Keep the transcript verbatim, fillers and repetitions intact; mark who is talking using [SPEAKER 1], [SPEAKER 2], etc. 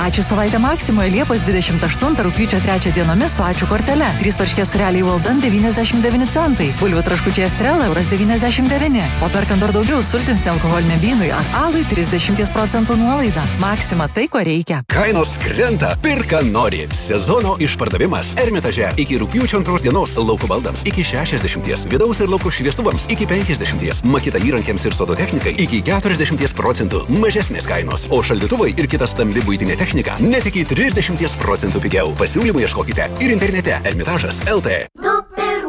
[SPEAKER 1] Ačiū savaitę Maksimoje Liepos dvidešimt aštuntą rugpjūčio trečią dienomis su ačiū kortele. trys varškės sūreliai Walden devyniasdešimt devyni centai. Bulvių traškučiai Estrela euras devyniasdešimt devyni. O perkant dar daugiau sultims nealkoholiniam vynui ar alui trisdešimt procentų nuolaida. Maksima tai, ko reikia.
[SPEAKER 2] Kainos krenta, pirka nori. Sezono išpardavimas Ermitaže iki rugpjūčio antros dienos lauko baldams iki šešiasdešimt, vidaus ir lauko šviestuvams iki penkiasdešimt, makita įrankiams ir sodo technikai iki keturiasdešimt procentų mažesnės kainos, o šaldytuvai ir kita stambi buitinė technika net iki trisdešimt procentų pigiau. Pasiūlymų ieškokite ir internete ermitažas taškas lt.